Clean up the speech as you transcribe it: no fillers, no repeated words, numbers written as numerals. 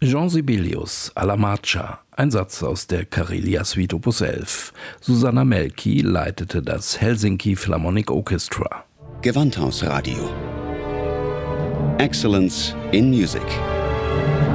Jean Sibelius, Alla Marcia, ein Satz aus der Karelia-Suite Opus 11. Susanna Melki leitete das Helsinki Philharmonic Orchestra. Gewandhausradio. Excellence in Music.